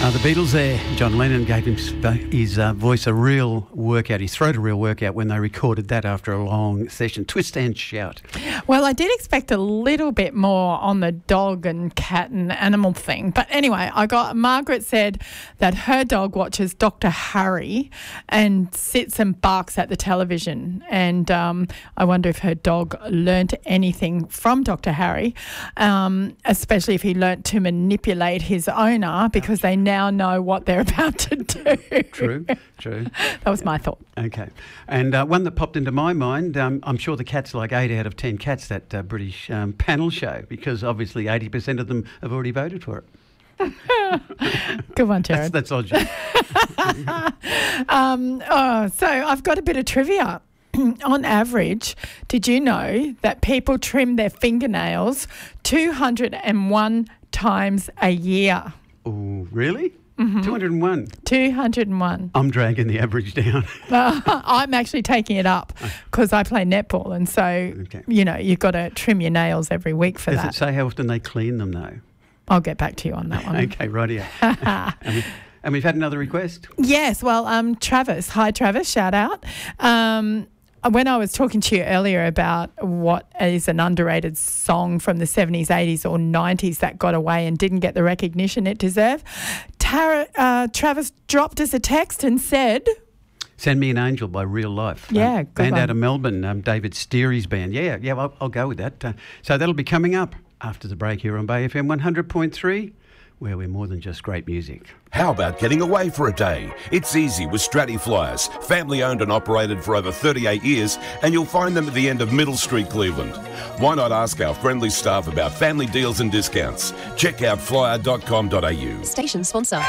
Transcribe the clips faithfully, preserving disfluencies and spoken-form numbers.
Uh, the Beatles there, John Lennon gave him his uh, voice a real workout, his throat a real workout when they recorded that after a long session. Twist and shout. Well, I did expect a little bit more on the dog and cat and animal thing. But anyway, I got Margaret said that her dog watches Doctor Harry and sits and barks at the television. And um, I wonder if her dog learnt anything from Doctor Harry, um, especially if he learnt to manipulate his owner, because they now know what they're about to do. True, true. That was my thought. Okay. And uh, one that popped into my mind, um, I'm sure the cat's like eight out of ten cats, that uh, British um, panel show, because obviously eighty percent of them have already voted for it. Good one, Jared. That's, that's logic. um, oh, so I've got a bit of trivia. On average, did you know that people trim their fingernails two hundred one times a year? Oh, really? Mm-hmm. two hundred one? two hundred one. I'm dragging the average down. uh, I'm actually taking it up because I play netball, and so, okay. you know, you've got to trim your nails every week for Does that. Does it say how often they clean them, though? I'll get back to you on that one. Okay, rightio. and, we, and we've had another request? Yes, well, um, Travis. Hi, Travis. Shout out. Um, When I was talking to you earlier about what is an underrated song from the seventies, eighties or nineties that got away and didn't get the recognition it deserved, Tara, uh, Travis dropped us a text and said... Send Me an Angel by Real Life. Yeah, um, good Band one. out of Melbourne, um, David Steery's band. Yeah, yeah, I'll, I'll go with that. Uh, so that'll be coming up after the break here on Bay F M one hundred point three, where we're more than just great music. How about getting away for a day? It's easy with Stratty Flyers, family owned and operated for over thirty-eight years, and you'll find them at the end of Middle Street, Cleveland. Why not ask our friendly staff about family deals and discounts? Check out flyer dot com dot a u. Station sponsor.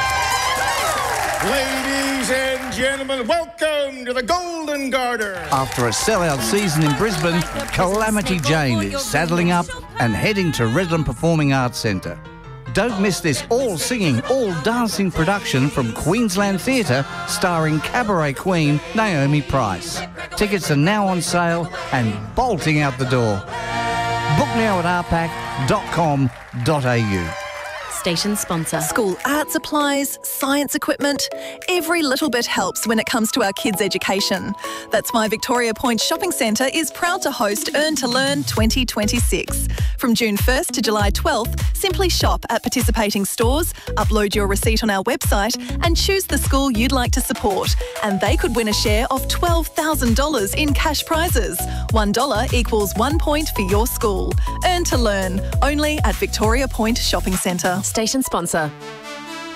Ladies and gentlemen, welcome to the Golden Garter. After a sellout season in Brisbane, Calamity Jane is saddling up and heading to Redland Performing Arts Centre. Don't miss this all-singing, all-dancing production from Queensland Theatre starring cabaret queen Naomi Price. Tickets are now on sale and bolting out the door. Book now at r pac dot com dot a u. Station sponsor. School art supplies, science equipment, every little bit helps when it comes to our kids' education. That's why Victoria Point Shopping Centre is proud to host Earn to Learn twenty twenty-six. From June first to July twelfth, simply shop at participating stores, upload your receipt on our website and choose the school you'd like to support. And they could win a share of twelve thousand dollars in cash prizes. one dollar equals one point for your school. Earn to Learn, only at Victoria Point Shopping Centre. Station sponsor.